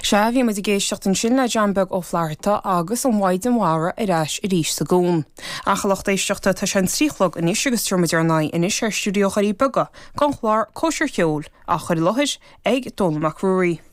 Se bhí mu i géistecht an sin le Jeanbeg ó Phláirrta agus an mhaid an mhara ar ais I rís sa gún. Achalacht éisteachta tá sé an tríchlog in is agus tuirmidir ná inis ar stúdio Charí Boga, gan chláir Cóisir Cheol a chuir lothis ag Donal Mac Rory.